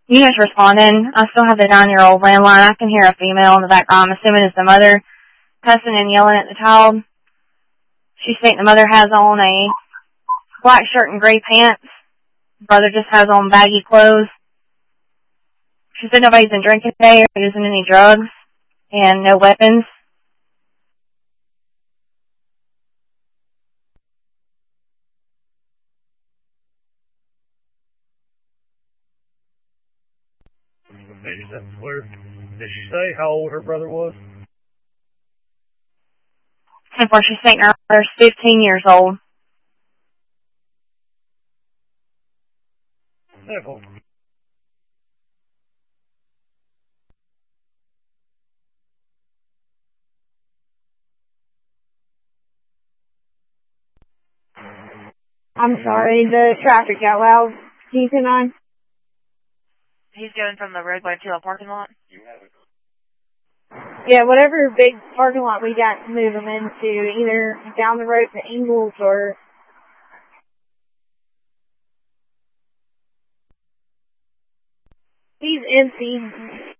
Unit's responding. I still have the 9-year-old landline. I can hear a female in the background. I'm assuming it's the mother cussing and yelling at the child. She's stating the mother has on a black shirt and gray pants. Brother just has on baggy clothes. She said nobody's been drinking today or using any drugs and no weapons. Did she say how old her brother was? And for she's stating her brother's 15 years old. I'm sorry, the traffic got loud. Keep in mind. He's going from the roadway to a parking lot? Yeah, whatever big parking lot we got to move him into, either down the road to Ingles or... He's empty.